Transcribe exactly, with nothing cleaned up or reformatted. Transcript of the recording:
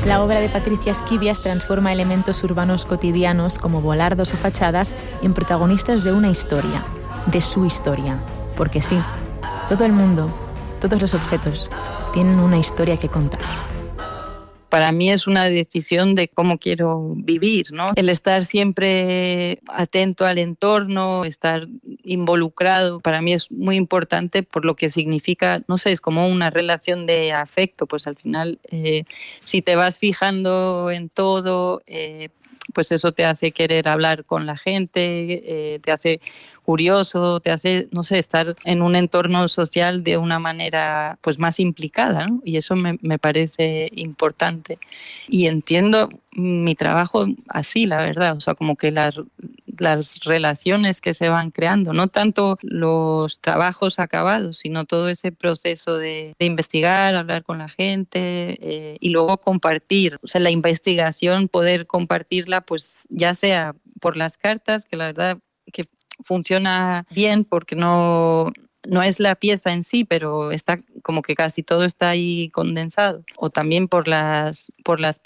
La obra de Patricia Esquivias transforma elementos urbanos cotidianos como volardos o fachadas en protagonistas de una historia, de su historia. Porque sí, todo el mundo, todos los objetos, tienen una historia que contar. Para mí es una decisión de cómo quiero vivir, ¿no? El estar siempre atento al entorno, estar involucrado, para mí es muy importante por lo que significa, no sé, es como una relación de afecto, pues al final, eh, si te vas fijando en todo, eh, pues eso te hace querer hablar con la gente, eh, te hace curioso, te hace, no sé, estar en un entorno social de una manera pues más implicada, ¿no? Y eso me, me parece importante. Y entiendo mi trabajo así, la verdad, o sea, como que las, las relaciones que se van creando, no tanto los trabajos acabados, sino todo ese proceso de, de investigar, hablar con la gente eh, y luego compartir. O sea, la investigación, poder compartirla, pues ya sea por las cartas, que la verdad que funciona bien porque no, no es la pieza en sí, pero está como que casi todo está ahí condensado. O también por las, por las